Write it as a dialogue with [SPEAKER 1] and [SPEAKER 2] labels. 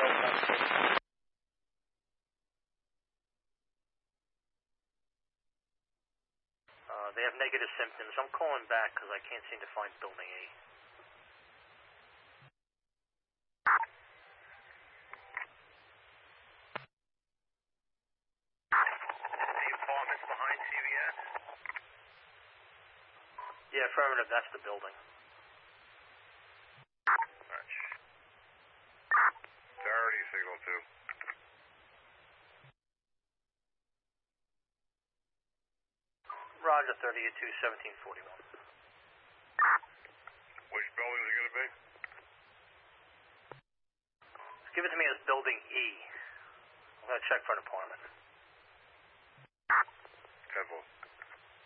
[SPEAKER 1] They have negative symptoms. I'm calling back because I can't seem to find building A.
[SPEAKER 2] The apartments behind CVS?
[SPEAKER 1] Yeah, affirmative. That's the building.
[SPEAKER 2] Match. Priority signal 2.
[SPEAKER 1] Roger, 30-2, 1741.
[SPEAKER 2] Which building is it going to be?
[SPEAKER 1] Give it to me as building E. I'm going to check for an apartment.